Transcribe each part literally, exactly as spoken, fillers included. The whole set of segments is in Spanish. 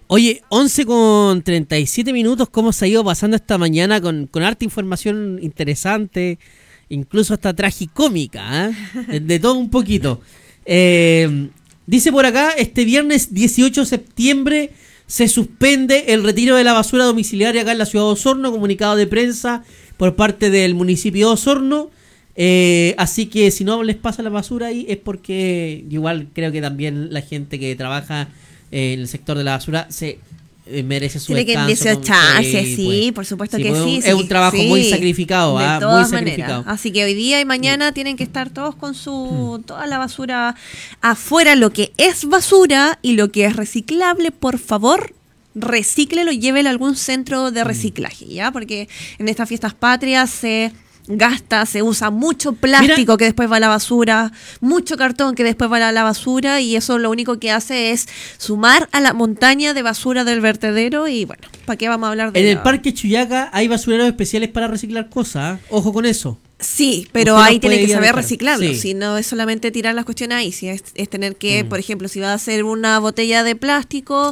Oye, once con treinta y siete minutos, ¿cómo se ha ido pasando esta mañana con, con harta información interesante, incluso hasta tragicómica, ¿eh? de, de todo un poquito. Eh, dice por acá, este viernes dieciocho de septiembre se suspende el retiro de la basura domiciliaria acá en la ciudad de Osorno, comunicado de prensa por parte del municipio de Osorno. Eh, así que si no les pasa la basura ahí es porque igual creo que también la gente que trabaja en el sector de la basura se eh, merece su Tiene descanso. que desocharse, sí, sí, pues, por supuesto sí, que pues, sí. Es sí, un trabajo sí, muy sacrificado, de ¿ah? todas muy sacrificado. maneras. Así que hoy día y mañana tienen que estar todos con su toda la basura afuera, lo que es basura y lo que es reciclable, por favor, recíclelo y llévelo a algún centro de reciclaje, ¿ya? Porque en estas fiestas patrias se gasta, se usa mucho plástico. Mira, que después va a la basura, mucho cartón que después va a la basura, y eso lo único que hace es sumar a la montaña de basura del vertedero. Y bueno, ¿para qué vamos a hablar de En la... el Parque Chuyaca hay basureros especiales para reciclar cosas, ¿eh? Ojo con eso. Sí, pero Usted ahí tiene que saber dejar. reciclarlo, sí. si no es solamente tirar las cuestiones ahí, si es, es tener que, mm. por ejemplo, si va a hacer una botella de plástico,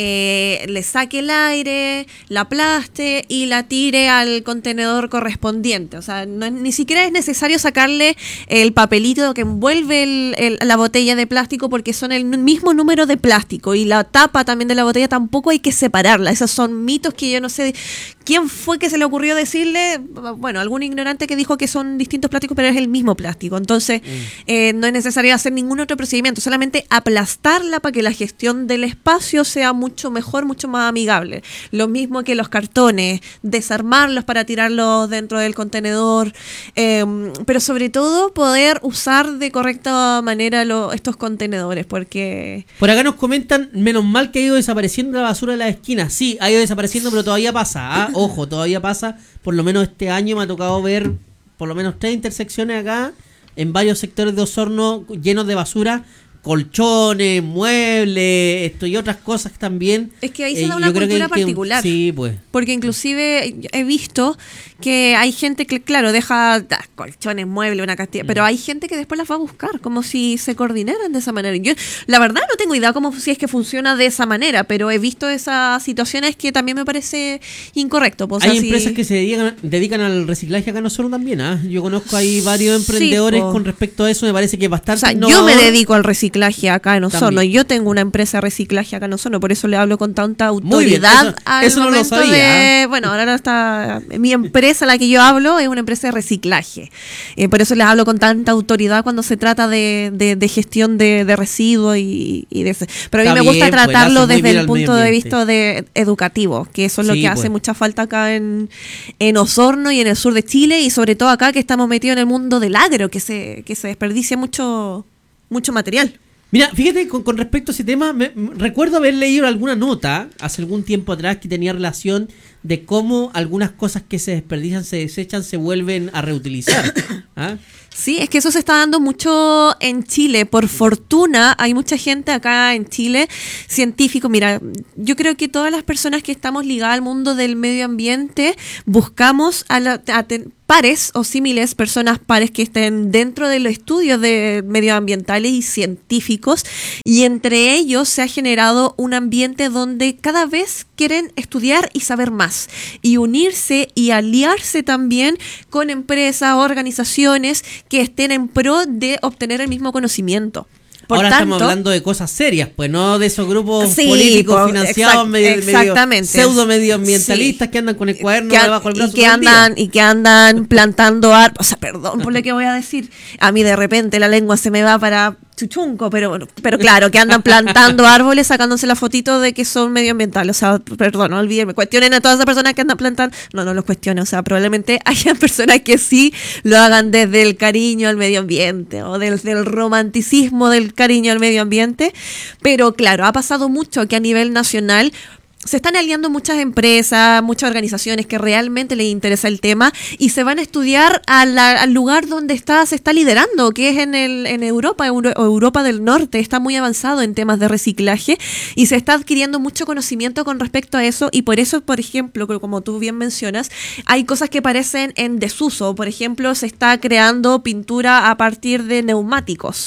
eh, le saque el aire, la aplaste y la tire al contenedor correspondiente. O sea, no, ni siquiera es necesario sacarle el papelito que envuelve el, el, la botella de plástico, porque son el mismo número de plástico, y la tapa también de la botella tampoco hay que separarla. Esos son mitos que yo no sé quién fue que se le ocurrió decirle, bueno, algún ignorante que dijo que son distintos plásticos, pero es el mismo plástico. Entonces, mm. eh, no es necesario hacer ningún otro procedimiento, solamente aplastarla para que la gestión del espacio sea mucho mejor, mucho más amigable. Lo mismo que los cartones, desarmarlos para tirarlos dentro del contenedor, eh, pero sobre todo poder usar de correcta manera lo, estos contenedores, porque... Por acá nos comentan, menos mal que ha ido desapareciendo la basura de las esquinas. Sí, ha ido desapareciendo, pero todavía pasa, ¿ah? Ojo, todavía pasa. Por lo menos este año me ha tocado ver por lo menos tres intersecciones acá, en varios sectores de Osorno llenos de basura, colchones, muebles, esto y otras cosas también. Es que ahí se da eh, una cultura que particular. Que, sí, pues. Porque inclusive he visto que hay gente que, claro, deja ah, colchones, muebles, una cantidad, mm. pero hay gente que después las va a buscar, como si se coordinaran de esa manera. Yo, la verdad, no tengo idea como si es que funciona de esa manera, pero he visto esas situaciones que también me parece incorrecto. Pues, hay o sea, empresas si... que se dedican, dedican al reciclaje acá en Osorno también, ¿ah? ¿eh? Yo conozco ahí varios emprendedores sí, con respecto a eso, me parece que es bastante o sea, innovador. Yo me dedico al reciclaje acá en Osorno. También. Yo tengo una empresa de reciclaje acá en Osorno, por eso le hablo con tanta autoridad. Bien, eso, al eso no lo sabía. De, bueno, ahora no está. Mi empresa, la que yo hablo, es una empresa de reciclaje. Eh, por eso les hablo con tanta autoridad cuando se trata de, de, de gestión de, de residuos y, y de ese. Pero a mí está me gusta bien, tratarlo pues, desde el punto de vista de educativo, que eso es lo sí, que pues. hace mucha falta acá en, en Osorno y en el sur de Chile, y sobre todo acá que estamos metidos en el mundo del agro, que se, que se desperdicia mucho, mucho material. Mira, fíjate, con, con respecto a ese tema, me, me, recuerdo haber leído alguna nota hace algún tiempo atrás que tenía relación de cómo algunas cosas que se desperdician, se desechan, se vuelven a reutilizar. ¿Ah? Sí, es que eso se está dando mucho en Chile. Por fortuna, hay mucha gente acá en Chile, científicos. Mira, yo creo que todas las personas que estamos ligadas al mundo del medio ambiente buscamos a, la, a ten, pares o símiles, personas pares que estén dentro de los estudios de medioambientales y científicos, y entre ellos se ha generado un ambiente donde cada vez quieren estudiar y saber más, y unirse y aliarse también con empresas, organizaciones que estén en pro de obtener el mismo conocimiento. Por Ahora tanto, estamos hablando de cosas serias, pues no de esos grupos sí, políticos po, financiados exact, medio, exactamente. medio pseudo medioambientalistas sí. que andan con el cuaderno que, debajo del brazo. Y que andan y que andan plantando árboles. O sea, perdón por lo que voy a decir. A mí de repente la lengua se me va para chuchunco, pero pero claro, que andan plantando árboles sacándose la fotito de que son medioambientales. O sea, perdón, no olvídenme. Cuestionen a todas esas personas que andan plantando. No, no los cuestionen. O sea, probablemente haya personas que sí lo hagan desde el cariño al medio ambiente o desde el romanticismo del cariño al medio ambiente. Pero claro, ha pasado mucho que a nivel nacional se están aliando muchas empresas, muchas organizaciones que realmente les interesa el tema y se van a estudiar a la, al lugar donde está se está liderando, que es en el en Europa, Euro, Europa del Norte. Está muy avanzado en temas de reciclaje y se está adquiriendo mucho conocimiento con respecto a eso, y por eso, por ejemplo, como tú bien mencionas, hay cosas que parecen en desuso. Por ejemplo, se está creando pintura a partir de neumáticos.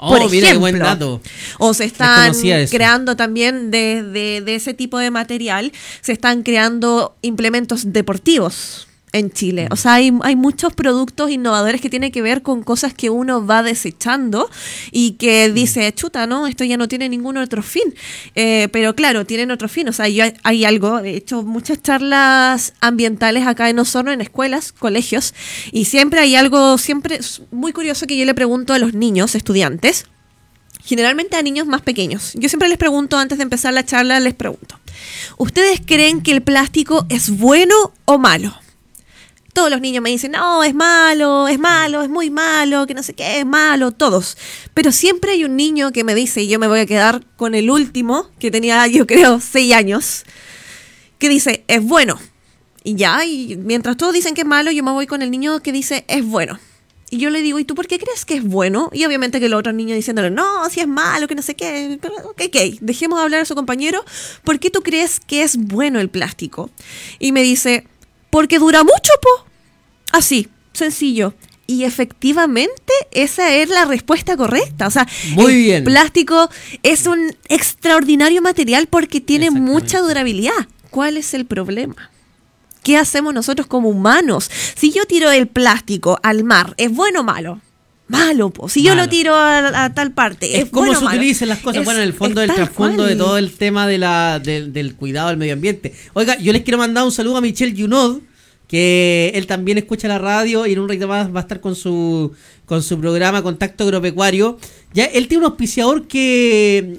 Oh, por mira, qué ejemplo. buen dato. O se están Desconocía eso. creando también de, de, de ese tipo de material, se están creando implementos deportivos en Chile. O sea, hay, hay muchos productos innovadores que tienen que ver con cosas que uno va desechando y que dice, chuta, no, esto ya no tiene ningún otro fin. Eh, pero claro, tienen otro fin. O sea, yo hay algo, he hecho muchas charlas ambientales acá en Osorno, en escuelas, colegios, y siempre hay algo, siempre muy curioso que yo le pregunto a los niños, estudiantes, generalmente a niños más pequeños. Yo siempre les pregunto, antes de empezar la charla, les pregunto, ¿ustedes creen que el plástico es bueno o malo? Todos los niños me dicen, no, es malo, es malo, es muy malo, que no sé qué, es malo, todos. Pero siempre hay un niño que me dice, y yo me voy a quedar con el último, que tenía, yo creo, seis años, que dice, es bueno. Y ya, y mientras todos dicen que es malo, yo me voy con el niño que dice, es bueno. Y yo le digo, ¿y tú por qué crees que es bueno? Y obviamente que los otros niños diciéndole, no, si es malo, que no sé qué. Pero, ok, ok, dejemos hablar a su compañero. ¿Por qué tú crees que es bueno el plástico? Y me dice, porque dura mucho, po. Así, sencillo. Y efectivamente esa es la respuesta correcta. O sea, Muy el bien. plástico es un extraordinario material porque tiene mucha durabilidad. ¿Cuál es el problema? ¿Qué hacemos nosotros como humanos? Si yo tiro el plástico al mar, ¿es bueno o malo? Malo, po. Si Malo. yo lo tiro a, a tal parte, Es es cómo bueno o se malo. utilicen las cosas. Es- Bueno, en el fondo, es el tal trasfondo cual. de todo el tema de la, del, del cuidado del medio ambiente. Oiga, yo les quiero mandar un saludo a Michel Junod, que él también escucha la radio y en un ratito más va a estar con su con su programa Contacto Agropecuario. Ya él tiene un auspiciador que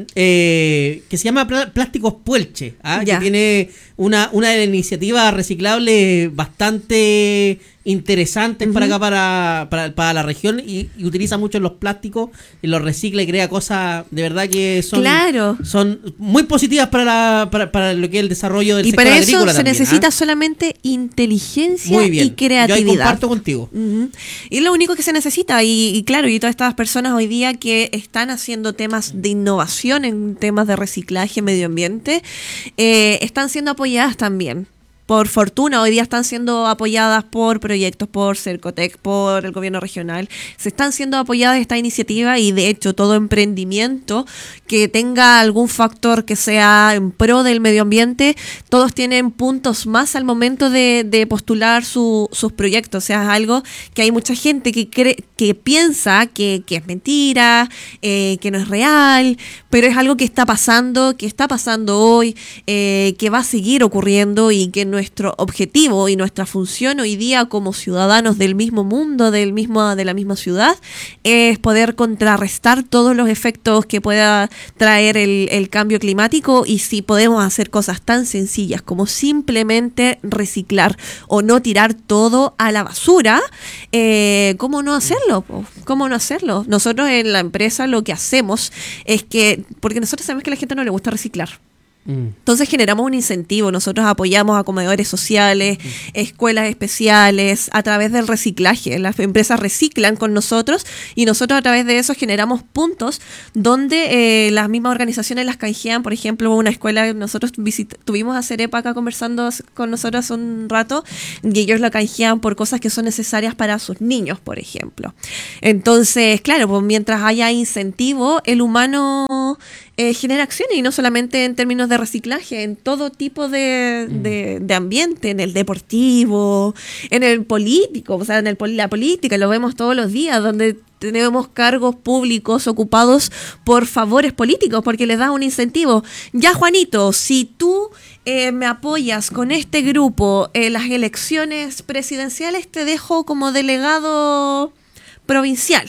eh, que se llama Plá- Plásticos Puelche, ¿ah? Ya. Que tiene una una iniciativa reciclable bastante interesantes para acá, para, para, para la región, y, y utiliza mucho los plásticos y los recicla y crea cosas de verdad que son, Claro. son muy positivas para, la, para, para lo que es el desarrollo del Y sector para eso agrícola se también, necesita ¿ah? solamente inteligencia Muy bien. y creatividad. Yo ahí comparto contigo. Ujú. Y es lo único que se necesita. Y, y claro, y todas estas personas hoy día que están haciendo temas de innovación en temas de reciclaje, medio ambiente, eh, están siendo apoyadas también. Por fortuna, hoy día están siendo apoyadas por proyectos, por Cercotec, por el gobierno regional. Se están siendo apoyadas esta iniciativa y, de hecho, todo emprendimiento que tenga algún factor que sea en pro del medio ambiente, todos tienen puntos más al momento de, de postular su, sus proyectos. O sea, es algo que hay mucha gente que cree, que piensa que, que es mentira, eh, que no es real, pero es algo que está pasando, que está pasando hoy, eh, que va a seguir ocurriendo y que nuestro objetivo y nuestra función hoy día como ciudadanos del mismo mundo, del mismo, de la misma ciudad, es poder contrarrestar todos los efectos que pueda traer el, el cambio climático. Y si podemos hacer cosas tan sencillas como simplemente reciclar o no tirar todo a la basura, eh, ¿cómo no hacerlo? po? ¿Cómo no hacerlo? Nosotros en la empresa lo que hacemos es que, porque nosotros sabemos que a la gente no le gusta reciclar. Mm. Entonces generamos un incentivo, nosotros apoyamos a comedores sociales, escuelas especiales, a través del reciclaje. Las empresas reciclan con nosotros y nosotros a través de eso generamos puntos donde eh, las mismas organizaciones las canjean. Por ejemplo, una escuela, nosotros visit- tuvimos a Cerepa acá conversando con nosotros hace un rato, y ellos la canjean por cosas que son necesarias para sus niños, por ejemplo. Entonces, claro, pues mientras haya incentivo, el humano eh, genera acciones, y no solamente en términos de reciclaje, en todo tipo de, de, de ambiente, en el deportivo, en el político, o sea, en el, pol- la política, lo vemos todos los días, donde tenemos cargos públicos ocupados por favores políticos, porque les das un incentivo. Ya, Juanito, si tú eh, me apoyas con este grupo en las elecciones presidenciales, te dejo como delegado provincial.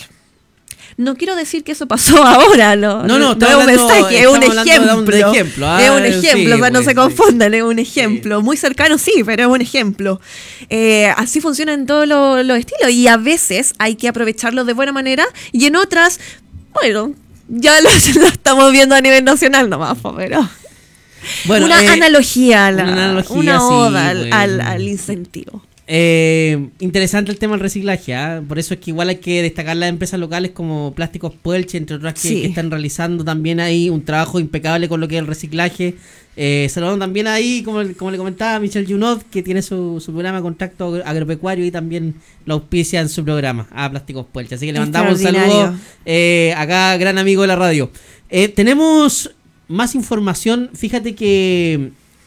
No quiero decir que eso pasó ahora, no. No, no, es un estamos hablando- mensaje, es un estamos hablando de un ejemplo. ejemplo, ah, es un ejemplo, sí, o sea, no pues, se sí. confundan, es un ejemplo. Muy cercano, sí, pero es un ejemplo. Eh, así funciona en todos los los estilos, y a veces hay que aprovecharlo de buena manera, y en otras, bueno, ya lo, lo estamos viendo a nivel nacional nomás, po, pero... Bueno, una eh, analogía, a la- una analogía, una sí, oda al, bueno. al, al incentivo. Eh, interesante el tema del reciclaje, ¿eh? Por eso es que igual hay que destacar las empresas locales como Plásticos Puelche, entre otras, que, Sí. que están realizando también ahí un trabajo impecable con lo que es el reciclaje. Eh, saludando también ahí, como, como le comentaba, Michelle Junot, que tiene su, su programa Contacto Agropecuario y también lo auspicia en su programa a Plásticos Puelche. Así que le mandamos un saludo Extraordinario. eh, acá, gran amigo de la radio. Eh, tenemos más información. Fíjate que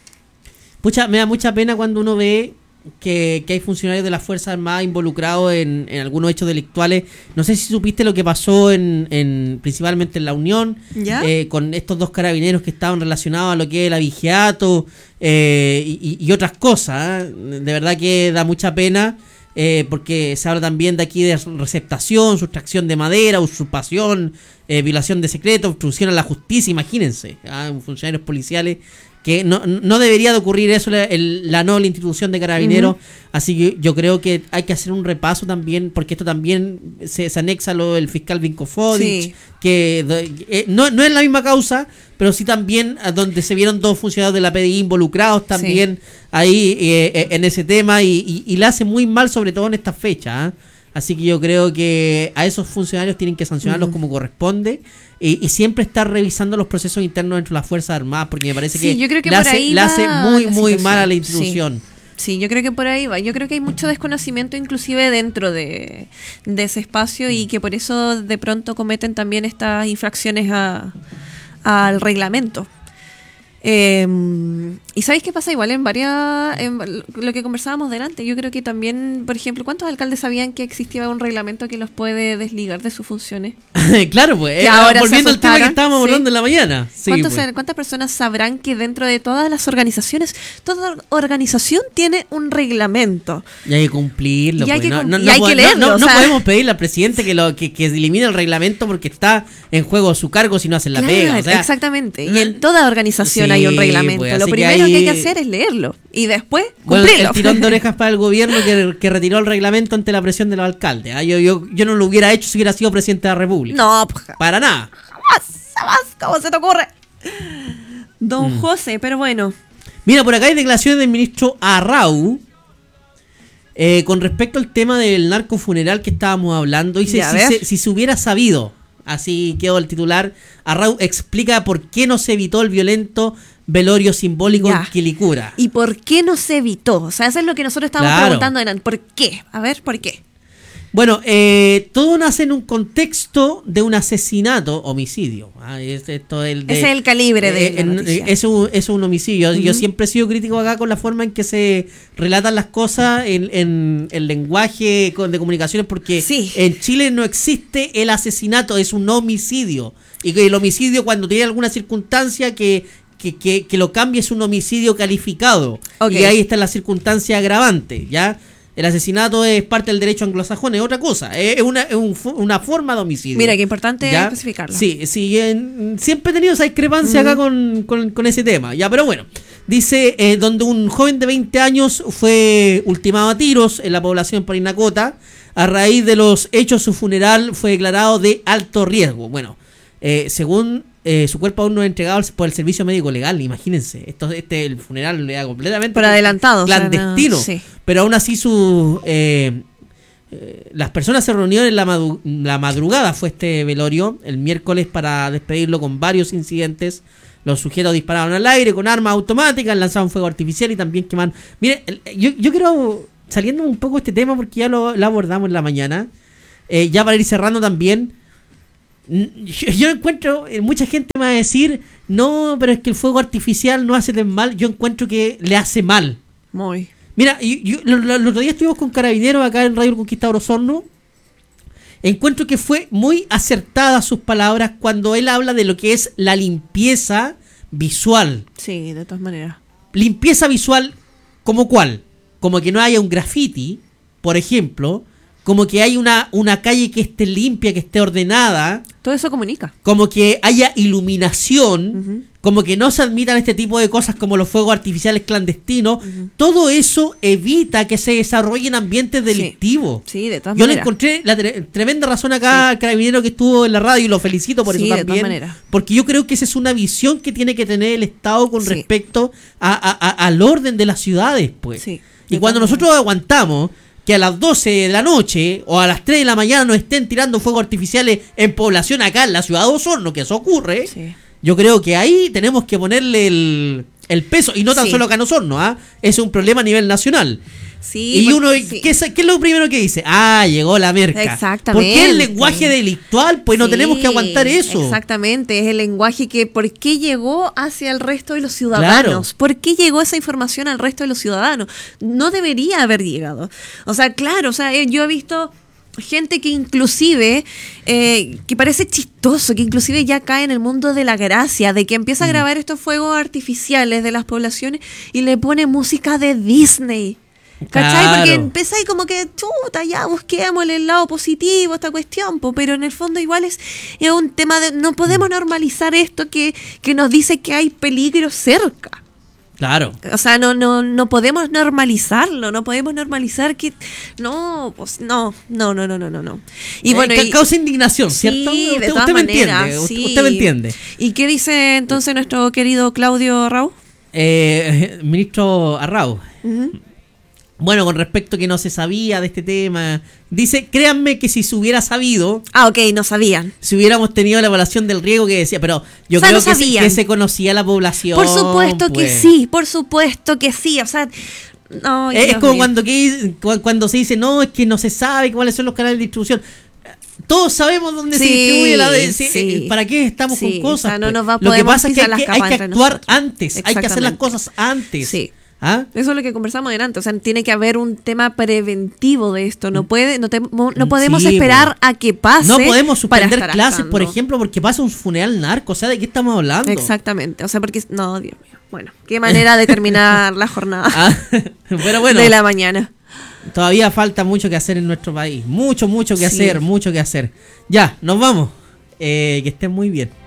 pucha, me da mucha pena cuando uno ve que, que hay funcionarios de las Fuerzas Armadas involucrados en, en algunos hechos delictuales. No sé si supiste lo que pasó en, en principalmente en La Unión, ¿Ya? eh, con estos dos carabineros que estaban relacionados a lo que es el abigeato eh, y, y otras cosas. ¿eh? De verdad que da mucha pena. Eh, porque se habla también de aquí de receptación, sustracción de madera, usurpación, eh, violación de secreto, obstrucción a la justicia, imagínense, ¿ah? Funcionarios policiales, que no, no debería de ocurrir eso, la, el, la noble institución de carabineros. Uh-huh. Así que yo creo que hay que hacer un repaso también, porque esto también se, se anexa a lo del fiscal Vinko Fodic, sí. que eh, no, no es la misma causa, pero sí también a donde se vieron dos funcionarios de la P D I involucrados también sí. ahí eh, en ese tema, y, y, y la hace muy mal, sobre todo en esta fecha, ¿eh? Así que yo creo que a esos funcionarios tienen que sancionarlos uh-huh. como corresponde, y, y siempre estar revisando los procesos internos dentro de las Fuerzas Armadas, porque me parece sí, que, yo creo que le, por hace, ahí le hace muy, muy situación. mal a la institución. Sí. Sí, yo creo que por ahí va. Yo creo que hay mucho desconocimiento inclusive dentro de, de ese espacio, y que por eso de pronto cometen también estas infracciones a, al reglamento. Eh, y ¿sabéis qué pasa? Igual en varias, en lo que conversábamos delante, yo creo que también, por ejemplo, ¿cuántos alcaldes sabían que existía un reglamento que los puede desligar de sus funciones? Claro, pues, que eh, ahora volviendo al tema que estábamos sí. hablando en la mañana. Sí, ¿Cuántos, pues. ¿Cuántas personas sabrán que dentro de todas las organizaciones, toda organización tiene un reglamento? Y hay que cumplirlo. Y hay, pues. que, no, no, y no, hay no, que leerlo. No, no, o sea, no podemos pedirle al presidente que, lo, que, que elimine el reglamento porque está en juego su cargo si no hacen la claro, pega. O sea, exactamente. Y en toda organización sí, hay un reglamento. Pues, lo primero que, hay... que hay que hacer es leerlo y después cumplirlo. Bueno, el tirón de orejas para el gobierno que, que retiró el reglamento ante la presión de los alcaldes. ¿eh? Yo, yo, yo no lo hubiera hecho si hubiera sido presidente de la República. No, pues, para nada. Jamás, jamás. ¿Cómo se te ocurre? Don mm. José, pero bueno. Mira, por acá hay declaraciones del ministro Arrau eh, con respecto al tema del narcofuneral que estábamos hablando. Dice, si se, si se hubiera sabido, así quedó el titular, Arrau explica por qué no se evitó el violento velorio simbólico ya. en Quilicura. ¿Y por qué no se evitó? O sea, eso es lo que nosotros estábamos claro. preguntando antes. ¿Por qué? A ver, ¿por qué? Bueno, eh, todo nace en un contexto de un asesinato, homicidio. ¿ah? Es, esto el de, Ese es el calibre de eh, la eh, es, un, es un homicidio. Uh-huh. Yo siempre he sido crítico acá con la forma en que se relatan las cosas en, en el lenguaje de comunicaciones, porque sí. en Chile no existe el asesinato, es un homicidio. Y que el homicidio, cuando tiene alguna circunstancia que... Que, que, que lo cambie, es un homicidio calificado. Okay. Y ahí está la circunstancia agravante, ¿ya? El asesinato es parte del derecho anglosajón, es otra cosa. Es una, es un, una forma de homicidio. Mira, qué importante ¿ya? especificarlo. Sí, sí, en, siempre he tenido esa discrepancia mm. acá con, con, con ese tema. Ya, pero bueno. Dice, eh, donde un joven de veinte años fue ultimado a tiros en la población Parinacota. A raíz de los hechos, su funeral fue declarado de alto riesgo. Bueno, eh, según... Eh, su cuerpo aún no es entregado por el servicio médico legal, imagínense. Esto, este el funeral le da completamente por adelantado, clandestino. O sea, no, sí. Pero aún así su eh, eh, las personas se reunieron en la, madu- la madrugada, fue este velorio, el miércoles, para despedirlo con varios incidentes. Los sujetos dispararon al aire con armas automáticas, lanzaron fuego artificial y también quemaron. Mire, yo, yo quiero, saliendo un poco de este tema, porque ya lo, lo abordamos en la mañana, eh, ya para ir cerrando también. Yo, yo encuentro, mucha gente me va a decir, no, pero es que el fuego artificial no hace tan mal. Yo encuentro que le hace mal. Muy. Mira, yo, yo, los lo, otro día estuvimos con Carabineros acá en Radio El Conquistador Osorno. Encuentro que fue muy acertada sus palabras cuando él habla de lo que es la limpieza visual. Sí, de todas maneras. Limpieza visual, ¿como cuál? Como que no haya un graffiti, por ejemplo. Como que hay una, una calle que esté limpia, que esté ordenada. Todo eso comunica. Como que haya iluminación. Uh-huh. Como que no se admitan este tipo de cosas como los fuegos artificiales clandestinos. Uh-huh. Todo eso evita que se desarrollen ambientes delictivos. Sí, sí, de todas Yo maneras. le encontré la tre- tremenda razón acá sí. al carabinero que estuvo en la radio, y lo felicito por sí, eso también. De todas maneras. Porque yo creo que esa es una visión que tiene que tener el Estado con sí. respecto a, a, a, al orden de las ciudades, pues. Sí. Y cuando nosotros aguantamos que a las doce de la noche o a las tres de la mañana nos estén tirando fuegos artificiales en población acá en la ciudad de Osorno, que eso ocurre, sí. Yo creo que ahí tenemos que ponerle el, el peso, y no tan sí. solo acá en Osorno, ¿ah? Es un problema a nivel nacional. Sí, y uno, sí. ¿qué, es, ¿qué es lo primero que dice? Ah, llegó la merca. Exactamente. Porque el lenguaje delictual, pues sí, no tenemos que aguantar eso. Exactamente, es el lenguaje que, ¿por qué llegó hacia el resto de los ciudadanos? Claro. ¿Por qué llegó esa información al resto de los ciudadanos? No debería haber llegado. O sea, claro, o sea, yo he visto gente que inclusive, eh, que parece chistoso, que inclusive ya cae en el mundo de la gracia, de que empieza a grabar estos fuegos artificiales de las poblaciones y le pone música de Disney. ¿Cachai? Claro. Porque empieza ahí como que, chuta, ya busquemos el lado positivo esta cuestión, po, pero en el fondo igual es, es un tema de, no podemos normalizar esto que, que nos dice que hay peligro cerca. Claro. O sea, no, no, no podemos normalizarlo, no podemos normalizar que, no, pues no, no, no, no, no, no. Y eh, bueno, ca- y, causa indignación, ¿cierto? Sí, usted, de todas usted me maneras, entiende, sí. usted, usted me entiende. ¿Y qué dice entonces nuestro querido Claudio Arrau? Eh, ministro Arrau. Uh-huh. Bueno, con respecto a que no se sabía de este tema, dice, créanme que si se hubiera sabido... Ah, ok, no sabían. Si hubiéramos tenido la evaluación del riesgo que decía, pero yo o sea, creo no que, se, que se conocía la población. Por supuesto pues. que sí, por supuesto que sí, o sea... No, es, es como cuando, que, cuando se dice, no, es que no se sabe cuáles son los canales de distribución. Todos sabemos dónde sí, se distribuye la de, sí, sí. ¿Para qué estamos sí, con cosas? O sea, no nos va, lo que pasa es que hay que, hay que actuar nosotros. antes, hay que hacer las cosas antes. Sí. ¿Ah? Eso es lo que conversamos delante, o sea, tiene que haber un tema preventivo de esto, no puede, no, te, no podemos sí, esperar bueno. a que pase. No podemos suspender clases, actuando. Por ejemplo, porque pasa un funeral narco, o sea, ¿de qué estamos hablando? Exactamente, o sea, porque, no, Dios mío, bueno, qué manera de terminar la jornada ah, pero bueno, de la mañana. Todavía falta mucho que hacer en nuestro país, mucho, mucho que sí. hacer, mucho que hacer. Ya, nos vamos, eh, que estén muy bien.